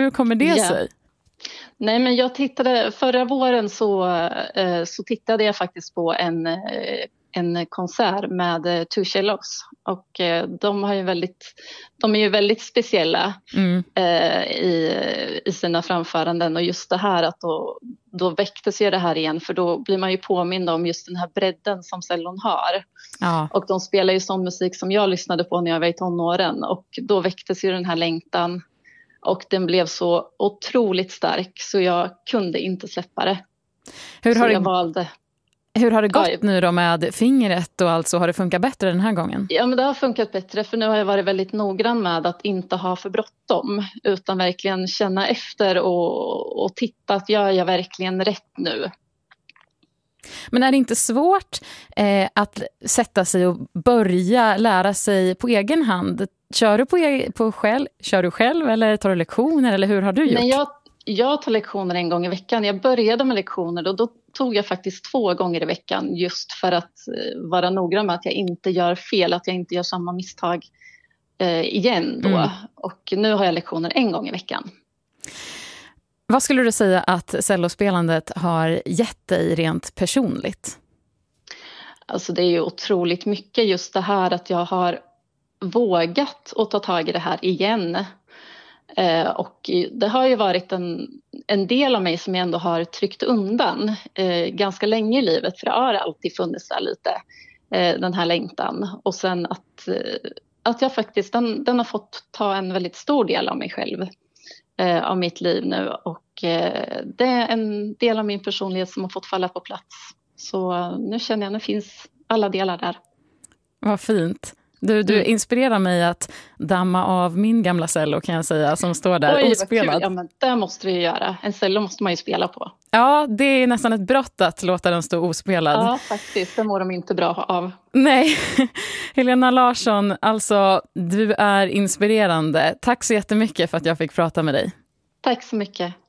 Hur kommer det sig? Nej, men jag tittade förra våren så tittade jag faktiskt på en konsert med Two Cellos, och de är ju väldigt speciella i sina framföranden, och just det här att då väcktes ju det här igen, för då blir man ju påmind om just den här bredden som cellon har. Ja. Och de spelar ju sån musik som jag lyssnade på när jag var i tonåren, och då väcktes ju den här längtan. Och den blev så otroligt stark så jag kunde inte släppa det. Hur har det gått nu då med fingret, och alltså har det funkat bättre den här gången? Ja, men det har funkat bättre, för nu har jag varit väldigt noggrann med att inte ha för bråttom, utan verkligen känna efter och titta att gör jag verkligen rätt nu. Men är det inte svårt att sätta sig och börja lära sig på egen hand? Kör du själv eller tar du lektioner, eller hur har du gjort? Nej, jag tar lektioner en gång i veckan. Jag började med lektioner och då tog jag faktiskt 2 gånger i veckan, just för att vara noggrann med att jag inte gör fel, att jag inte gör samma misstag igen då. Och nu har jag lektioner 1 gång i veckan. Vad skulle du säga att cellospelandet har gett dig rent personligt? Alltså det är ju otroligt mycket, just det här att jag har vågat att ta tag i det här igen. Och det har ju varit en del av mig som jag ändå har tryckt undan ganska länge i livet, för det har alltid funnits där lite, den här längtan. Och sen att jag faktiskt, den har fått ta en väldigt stor del av mig själv, av mitt liv nu, och det är en del av min personlighet som har fått falla på plats. Så nu känner jag att det finns alla delar där. Vad fint. Du inspirerar mig att damma av min gamla cello, kan jag säga, som står där ospelad. Ja, men det måste du ju göra. En cello måste man ju spela på. Ja, det är nästan ett brott att låta den stå ospelad. Ja, faktiskt. Det mår de inte bra av. Nej. Helena Larsson, alltså du är inspirerande. Tack så jättemycket för att jag fick prata med dig. Tack så mycket.